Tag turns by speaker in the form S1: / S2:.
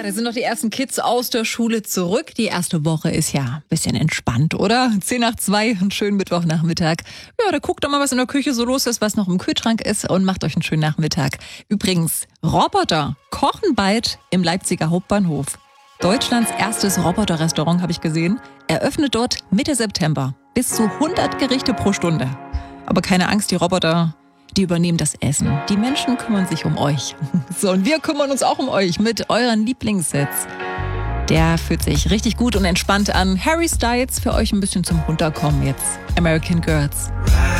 S1: da sind noch die ersten Kids aus der Schule zurück. Die erste Woche ist ja ein bisschen entspannt, oder? 1:10, einen schönen Mittwochnachmittag. Ja, da guckt doch mal, was in der Küche so los ist, was noch im Kühlschrank ist und macht euch einen schönen Nachmittag. Übrigens, Roboter kochen bald im Leipziger Hauptbahnhof. Deutschlands erstes Roboterrestaurant habe ich gesehen. Eröffnet dort Mitte September. Bis zu 100 Gerichte pro Stunde. Aber keine Angst, die Roboter, die übernehmen das Essen. Die Menschen kümmern sich um euch. So, und wir kümmern uns auch um euch mit euren Lieblingssets. Der fühlt sich richtig gut und entspannt an. Harry Styles für euch ein bisschen zum Runterkommen jetzt. American Girls.